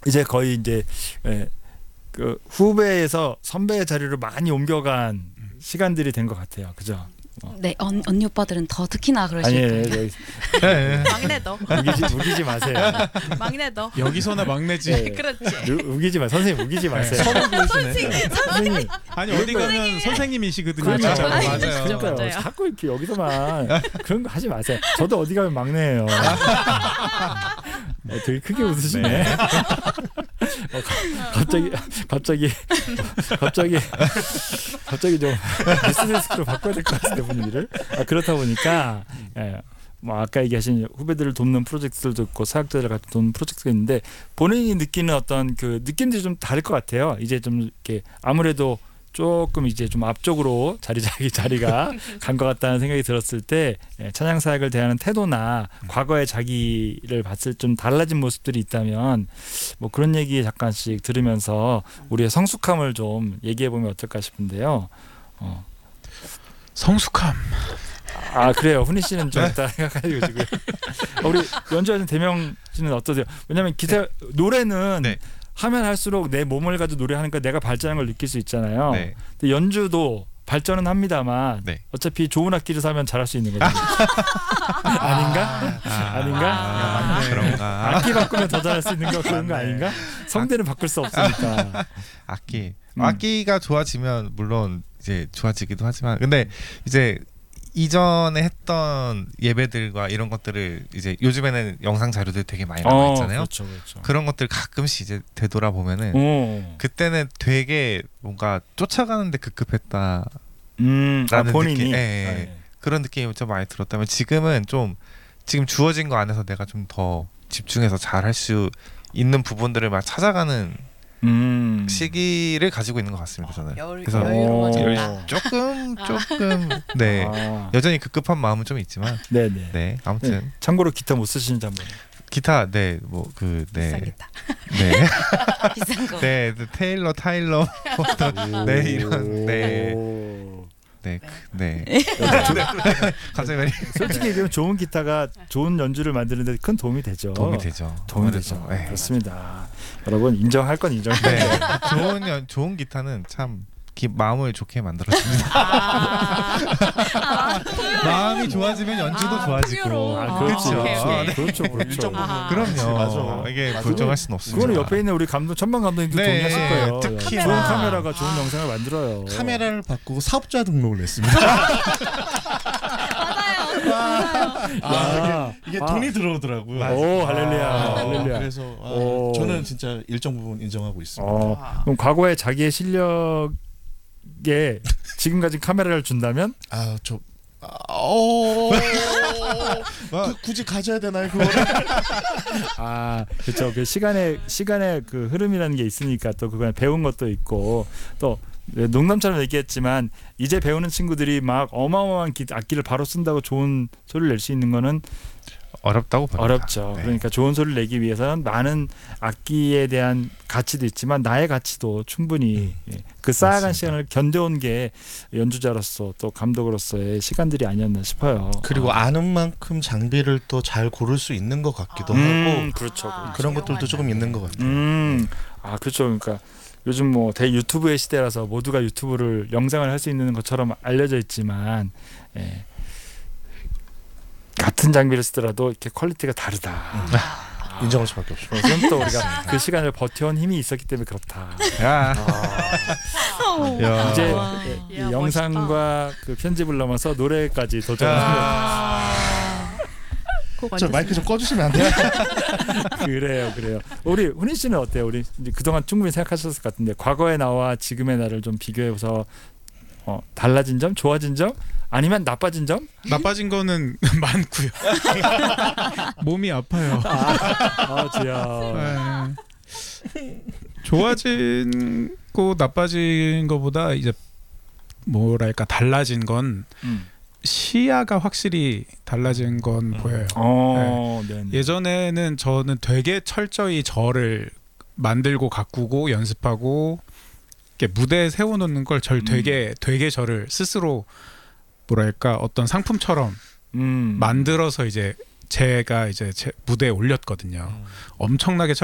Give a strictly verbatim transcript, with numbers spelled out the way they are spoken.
이제 거의 이제 예, 그 후배에서 선배의 자리로 많이 옮겨간 시간들이 된 것 같아요. 그죠? 어. 네, 언, 언니 오빠들은 더 특히나 그러실 아니, 거예요. 네, 네. 막내 너. 우기지, 우기지 마세요. 막내 너. 여기서나 막내지. 네. 그렇지. 우- 우기지 마, 선생님 우기지 마세요. 선을 보시네. 선생님. 아니 어디 가면 선생님이시거든요. 그러니까요. 진짜로. 맞아요. 그러니까요. 맞아요. 자꾸 이렇게 여기서만 그런 거 하지 마세요. 저도 어디 가면 막내예요. 어, 되게 크게 웃으시네. 네. 어, 가- 갑자기 갑자기 갑자기 갑자기 좀 비즈니스로 바꿔야 될 것 같은데 분위기를. 아, 그렇다 보니까 예, 뭐 아까 얘기하신 후배들을 돕는 프로젝트들도 있고 사학자들 같은 돕는 프로젝트가 있는데 본인이 느끼는 어떤 그 느낌들이 좀 다를 것 같아요. 이제 좀 이렇게 아무래도 조금 이제 좀 앞쪽으로 자리 자기 자리가 간 것 같다는 생각이 들었을 때 예, 찬양 사역을 대하는 태도나 과거의 자기를 봤을 좀 달라진 모습들이 있다면 뭐 그런 얘기 잠깐씩 들으면서 우리의 성숙함을 좀 얘기해 보면 어떨까 싶은데요. 어. 성숙함. 아, 그래요. 훈이 씨는 좀 있다 생각하시고 지금 우리 연주하신 대명 씨는 어떠세요? 왜냐하면 기타 노래는 네. 하면 할수록 내 몸을 가지고 노래하니까 내가 발전한 걸 느낄 수 있잖아요. 네. 근데 연주도 발전은 합니다만 네. 어차피 좋은 악기를 사면 잘할 수 있는 거죠. 아닌가? 아, 아닌가? 아, 네. 그런가. 악기 바꾸면 더 잘할 수 있는 거 그런 거 맞네. 아닌가? 성대는 바꿀 수 없으니까. 악기. 음. 악기가 좋아지면 물론 이제 좋아지기도 하지만 근데 이제 이전에 했던 예배들과 이런 것들을 이제 요즘에는 영상 자료들 되게 많이 나와 있잖아요. 그렇죠, 그렇죠. 그런 것들 가끔씩 이제 되돌아보면은 오. 그때는 되게 뭔가 쫓아가는데 급급했다 음, 아, 라는 본인이. 느낌, 예, 아, 예. 예. 그런 느낌이 좀 많이 들었다면 지금은 좀 지금 주어진 거 안에서 내가 좀 더 집중해서 잘 할 수 있는 부분들을 막 찾아가는 음. 시기를 가지고 있는 것 같습니다. 저는 여유, 그래서 여유로워졌다. 오. 조금 조금 네 아, 여전히 급급한 마음은 좀 있지만 네네. 네 아무튼 네. 참고로 기타 못 쓰시는지 한번. 기타 네 뭐 그 네 비싸겠다. 네 비싼 거. 네, 그 테일러 타일러 네 이런 네 오. 네, 네. 갑자기 왜 솔직히 얘기하면 좋은 기타가 좋은 연주를 만드는데 큰 도움이 되죠. 도움이 되죠. 도움이 아무래도, 되죠. 네. 그렇습니다. 여러분 인정할 건 인정해요. 네. 좋은 연, 좋은 기타는 참 기, 마음을 좋게 만들어줍니다. 아, 마음이 좋아지면 연주도 아, 좋아지고. 풍요로워. 아, 아, 그렇죠. 오케이, 오케이. 그렇죠, 그렇죠. 일정 부분. 아하. 그럼요. 맞아. 이게 아, 부정할 수는 없습니다. 그거는 옆에 있는 우리 감독 천만 감독님도 네, 동의하실 거예요. 특히나. 좋은 카메라가 좋은 영상을 만들어요. 카메라를 바꾸고 사업자 등록을 했습니다. 아, 이게, 이게 아. 돈이 들어오더라고요. 오, 할렐루야, 아, 할렐루야. 그래서 아, 오. 저는 진짜 일정 부분 인정하고 있습니다. 어, 그럼 과거에 자기의 실력에 지금 가진 카메라를 준다면 아, 저 아, 어, 그, 굳이 가져야 되나요, 그거를? 아, 그렇죠. 그 시간의 시간의 그 흐름이라는 게 있으니까 또 그건 배운 것도 있고 또 농담처럼 얘기했지만 이제 배우는 친구들이 막 어마어마한 기, 악기를 바로 쓴다고 좋은 소리를 낼 수 있는 거는 어렵다고 봅니다. 어렵죠. 네. 그러니까 좋은 소리를 내기 위해서는 많은 악기에 대한 가치도 있지만 나의 가치도 충분히 예, 그 쌓아간 맞습니다. 시간을 견뎌온 게 연주자로서 또 감독으로서의 시간들이 아니었나 싶어요. 그리고 아. 아는 만큼 장비를 또 잘 고를 수 있는 것 같기도 음, 하고 그렇죠. 아, 그런 것들도 조금 있는 것 같아요. 음, 아 그렇죠. 그러니까 요즘 뭐 대 유튜브의 시대라서 모두가 유튜브를 영상을 할 수 있는 것처럼 알려져 있지만 예, 같은 장비를 쓰더라도 이렇게 퀄리티가 다르다. 아, 인정할 수밖에 없죠. 그것은 또 우리가 그 시간을 버텨온 힘이 있었기 때문에 그렇다. 야, 아, 야. 이제 와. 이 야, 영상과 그 편집을 넘어서 노래까지 도전하는 아. 그거 저 완전 마이크 좀 꺼주시면 안 돼요? 그래요, 그래요. 우리 훈이 씨는 어때요? 우리 이제 그동안 충분히 생각하셨을 것 같은데 과거의 나와 지금의 나를 좀 비교해서 어, 달라진 점, 좋아진 점, 아니면 나빠진 점? 나빠진 거는 많고요. 몸이 아파요. 아, 지야. 네. 좋아진 거 나빠진 거보다 이제 뭐랄까 달라진 건 음. 시야가 확실히 달라진 건 보여요. 어, 네. 예전에는 저는 되게 철저히 저를 만들고 가꾸고 연습하고 이렇게 무대에 세워놓는 걸 절 되게 되게 저를 스스로 뭐랄까 어떤 상품처럼 음. 만들어서 이제 제가 이제 제 무대에 올렸거든요. 엄청나게